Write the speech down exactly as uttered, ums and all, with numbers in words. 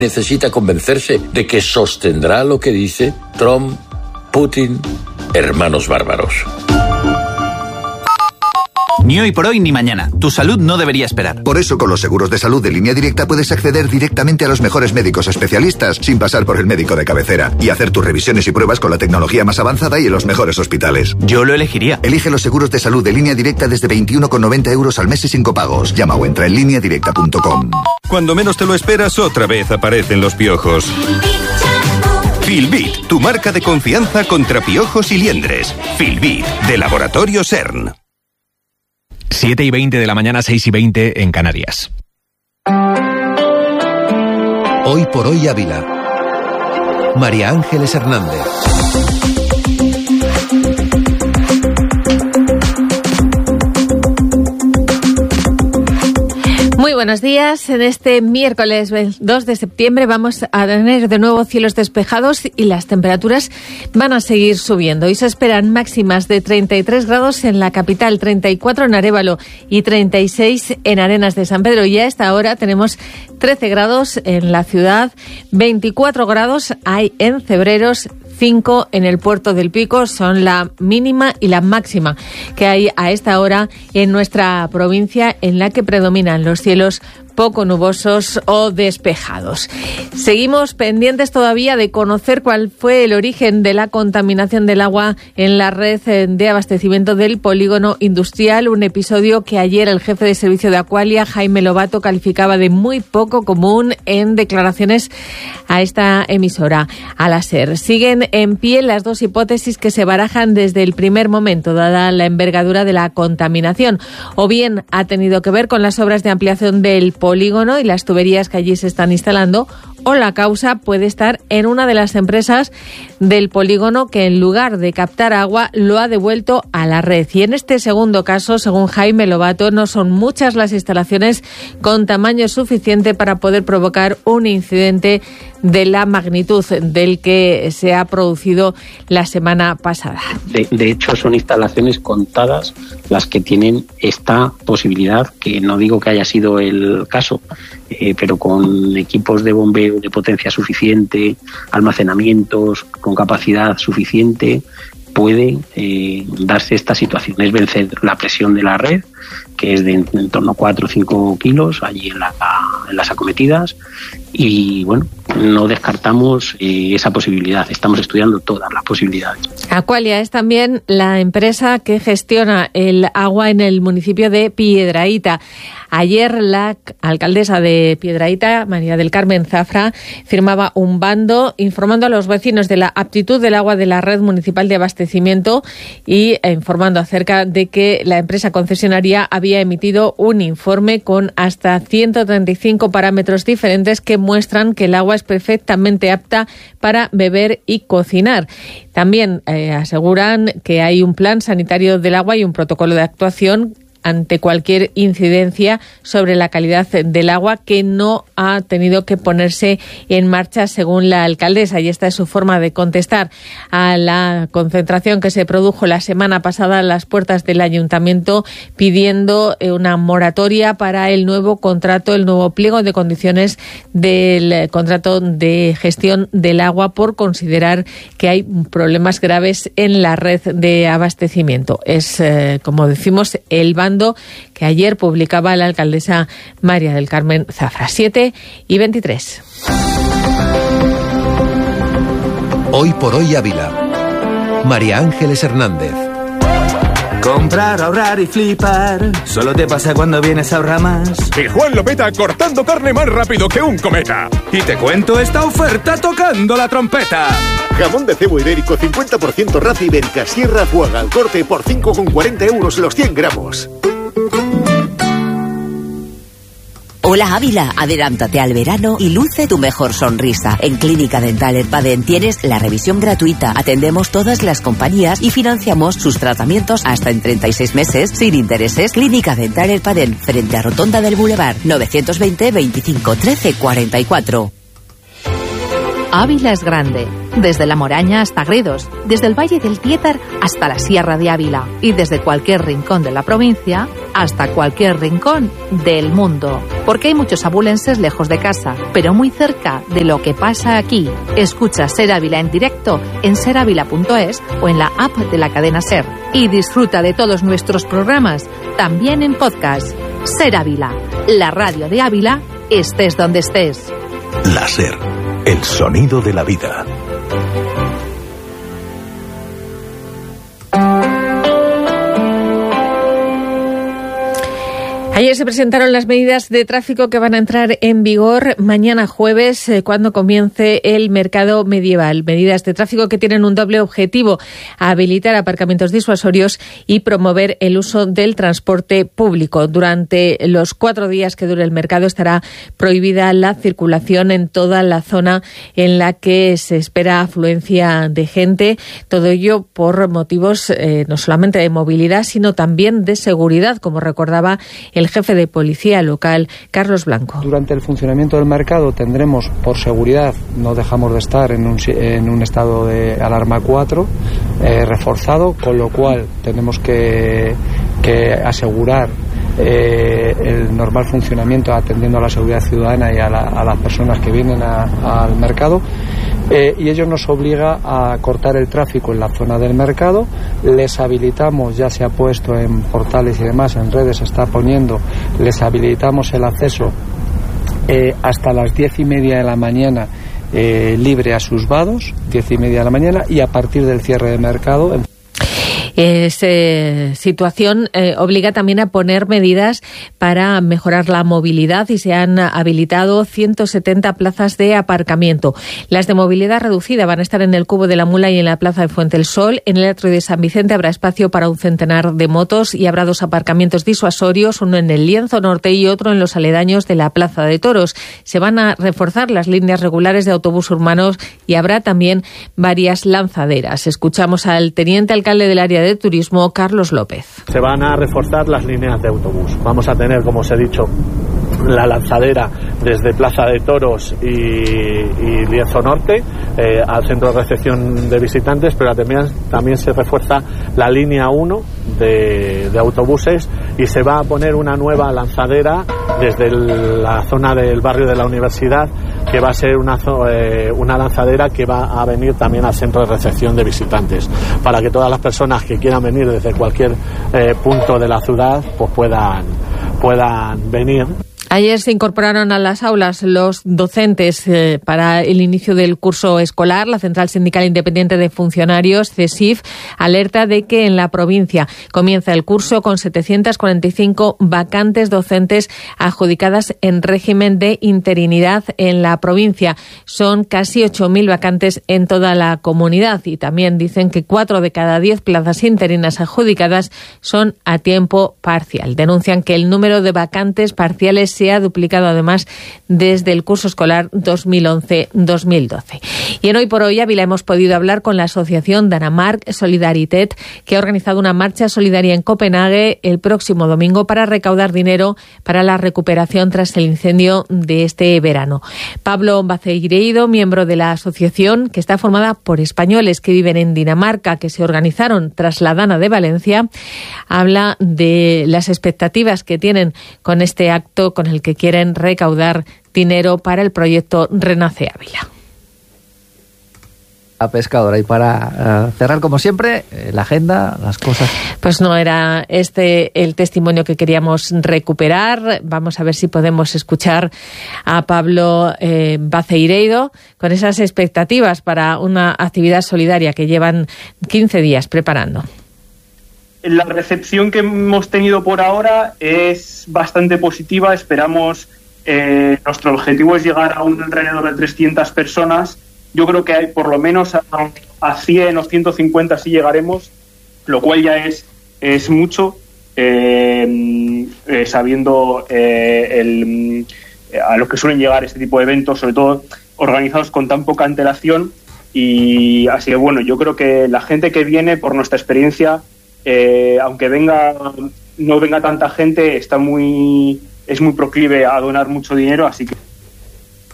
necesita convencerse de que sostendrá lo que dice Trump, Putin, hermanos bárbaros. Ni hoy por hoy ni mañana. Tu salud no debería esperar. Por eso, con los seguros de salud de Línea Directa puedes acceder directamente a los mejores médicos especialistas sin pasar por el médico de cabecera y hacer tus revisiones y pruebas con la tecnología más avanzada y en los mejores hospitales. Yo lo elegiría. Elige los seguros de salud de Línea Directa desde veintiuno con noventa euros al mes y sin copagos. Llama o entra en línea directa punto com. Cuando menos te lo esperas, otra vez aparecen los piojos. Filbit, tu marca de confianza contra piojos y liendres. Filbit, de Laboratorio CERN. siete y veinte de la mañana, seis y veinte en Canarias. Hoy por hoy Ávila. María Ángeles Hernández. Muy buenos días. En este miércoles dos de septiembre vamos a tener de nuevo cielos despejados y las temperaturas van a seguir subiendo. Hoy se esperan máximas de treinta y tres grados en la capital, treinta y cuatro en Arévalo y treinta y seis en Arenas de San Pedro. Y a esta hora tenemos trece grados en la ciudad, veinticuatro grados hay en Cebreros, cinco en el Puerto del Pico, son la mínima y la máxima que hay a esta hora en nuestra provincia, en la que predominan los cielos poco nubosos o despejados. Seguimos pendientes todavía de conocer cuál fue el origen de la contaminación del agua en la red de abastecimiento del polígono industrial, un episodio que ayer el jefe de servicio de Aqualia, Jaime Lobato, calificaba de muy poco común en declaraciones a esta emisora, a la SER. Siguen en pie las dos hipótesis que se barajan desde el primer momento, dada la envergadura de la contaminación. O bien ha tenido que ver con las obras de ampliación del polígono y las tuberías que allí se están instalando, o la causa puede estar en una de las empresas del polígono que, en lugar de captar agua, lo ha devuelto a la red. Y en este segundo caso, según Jaime Lobato, no son muchas las instalaciones con tamaño suficiente para poder provocar un incidente de la magnitud del que se ha producido la semana pasada. De, de hecho, son instalaciones contadas las que tienen esta posibilidad, que no digo que haya sido el caso, eh, pero con equipos de bombeo de potencia suficiente, almacenamientos con capacidad suficiente, puede eh, darse esta situación. Es vencer la presión de la red, que es de en, en torno a cuatro o cinco kilos allí en, la, en las acometidas, y bueno, no descartamos eh, esa posibilidad. Estamos estudiando todas las posibilidades. Aqualia es también la empresa que gestiona el agua en el municipio de Piedrahíta. Ayer la alcaldesa de Piedrahíta, María del Carmen Zafra, firmaba un bando informando a los vecinos de la aptitud del agua de la red municipal de abastecimiento y informando acerca de que la empresa concesionaria había emitido un informe con hasta ciento treinta y cinco parámetros diferentes que muestran que el agua es perfectamente apta para beber y cocinar. También eh, aseguran que hay un plan sanitario del agua y un protocolo de actuación ante cualquier incidencia sobre la calidad del agua, que no ha tenido que ponerse en marcha, según la alcaldesa. Y esta es su forma de contestar a la concentración que se produjo la semana pasada a las puertas del ayuntamiento, pidiendo una moratoria para el nuevo contrato, el nuevo pliego de condiciones del contrato de gestión del agua, por considerar que hay problemas graves en la red de abastecimiento. Es, eh, como decimos, el bando que ayer publicaba la alcaldesa María del Carmen Zafra. siete y veintitrés. Hoy por hoy Ávila. María Ángeles Hernández. Comprar, ahorrar y flipar, solo te pasa cuando vienes a Ahorramás. Y Juan lo peta cortando carne más rápido que un cometa. Y te cuento esta oferta tocando la trompeta. Jamón de cebo ibérico cincuenta por ciento raza ibérica Sierra Fuaga al corte por cinco con cuarenta euros los cien gramos. Hola Ávila, adelántate al verano y luce tu mejor sonrisa. En Clínica Dental Erpaden tienes la revisión gratuita, atendemos todas las compañías y financiamos sus tratamientos hasta en treinta y seis meses sin intereses. Clínica Dental Erpaden, frente a Rotonda del Boulevard, novecientos veinte veinticinco trece cuarenta y cuatro. Ávila es grande, desde La Moraña hasta Gredos, desde el Valle del Tiétar hasta la Sierra de Ávila y desde cualquier rincón de la provincia, hasta cualquier rincón del mundo. Porque hay muchos abulenses lejos de casa, pero muy cerca de lo que pasa aquí. Escucha Ser Ávila en directo en ser ávila punto es o en la app de la cadena SER. Y disfruta de todos nuestros programas, también en podcast. Ser Ávila, la radio de Ávila, estés donde estés. La SER, el sonido de la vida. Ayer se presentaron las medidas de tráfico que van a entrar en vigor mañana jueves, eh, cuando comience el mercado medieval. Medidas de tráfico que tienen un doble objetivo: habilitar aparcamientos disuasorios y promover el uso del transporte público. Durante los cuatro días que dure el mercado estará prohibida la circulación en toda la zona en la que se espera afluencia de gente. Todo ello por motivos eh, no solamente de movilidad, sino también de seguridad, como recordaba el jefe de policía local, Carlos Blanco. Durante el funcionamiento del mercado tendremos, por seguridad, no dejamos de estar en un, en un estado de alarma cuatro eh, reforzado, con lo cual tenemos que, que asegurar eh, el normal funcionamiento atendiendo a la seguridad ciudadana y a, la, a las personas que vienen a, al mercado. Eh, y ello nos obliga a cortar el tráfico en la zona del mercado. Les habilitamos, ya se ha puesto en portales y demás, en redes se está poniendo, les habilitamos el acceso eh, hasta las diez y media de la mañana eh, libre a sus vados, diez y media de la mañana, y a partir del cierre de mercado. Esa situación eh, obliga también a poner medidas para mejorar la movilidad y se han habilitado ciento setenta plazas de aparcamiento. Las de movilidad reducida van a estar en el Cubo de la Mula y en la Plaza de Fuente del Sol. En el Atrio de San Vicente habrá espacio para un centenar de motos y habrá dos aparcamientos disuasorios, uno en el Lienzo Norte y otro en los aledaños de la Plaza de Toros. Se van a reforzar las líneas regulares de autobús urbanos y habrá también varias lanzaderas. Escuchamos al teniente alcalde del área de Turismo, Carlos López. Se van a reforzar las líneas de autobús. Vamos a tener, como os he dicho, la lanzadera desde Plaza de Toros y, y Lienzo Norte eh, al centro de recepción de visitantes, pero también, también se refuerza la línea uno de, de autobuses y se va a poner una nueva lanzadera desde el, la zona del barrio de la Universidad, que va a ser una, eh, una lanzadera que va a venir también al centro de recepción de visitantes, para que todas las personas que quieran venir desde cualquier eh, punto de la ciudad pues puedan, puedan venir. Ayer se incorporaron a las aulas los docentes eh, para el inicio del curso escolar. La Central Sindical Independiente de Funcionarios, CESIF, alerta de que en la provincia comienza el curso con setecientas cuarenta y cinco vacantes docentes adjudicadas en régimen de interinidad en la provincia. Son casi ocho mil vacantes en toda la comunidad y también dicen que cuatro de cada diez plazas interinas adjudicadas son a tiempo parcial. Denuncian que el número de vacantes parciales se ha duplicado además desde el curso escolar dos mil once dos mil doce. Y en Hoy por Hoy Ávila hemos podido hablar con la asociación Dinamarca Solidaritet, que ha organizado una marcha solidaria en Copenhague el próximo domingo para recaudar dinero para la recuperación tras el incendio de este verano. Pablo Baceireido, miembro de la asociación, que está formada por españoles que viven en Dinamarca, que se organizaron tras la Dana de Valencia, habla de las expectativas que tienen con este acto con el que quieren recaudar dinero para el proyecto Renace Ávila. A pescadora. Y para uh, cerrar, como siempre, eh, la agenda, las cosas. Pues no era este el testimonio que queríamos recuperar. Vamos a ver si podemos escuchar a Pablo eh, Baceireido con esas expectativas para una actividad solidaria que llevan quince días preparando. La recepción que hemos tenido por ahora es bastante positiva. Esperamos, eh, nuestro objetivo es llegar a un alrededor de trescientas personas. Yo creo que hay por lo menos a, a cien o ciento cincuenta sí llegaremos, lo cual ya es, es mucho, eh, eh, sabiendo eh, el, a lo que suelen llegar este tipo de eventos, sobre todo organizados con tan poca antelación. Y así que bueno, yo creo que la gente que viene, por nuestra experiencia, Eh, aunque venga no venga tanta gente, está muy es muy proclive a donar mucho dinero, así que